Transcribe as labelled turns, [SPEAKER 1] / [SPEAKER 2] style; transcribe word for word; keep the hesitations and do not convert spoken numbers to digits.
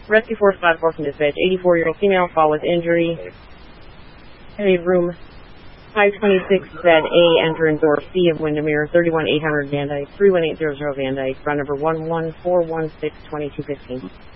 [SPEAKER 1] Rescue Force five four from dispatch. eighty-four-year-old female fall with injury. Heavy room five twenty-six Z A, entrance door C of Windermere, thirty-one eight hundred Van Dyke, three one eight zero zero Van Dyke, front number one one four one six two two one five.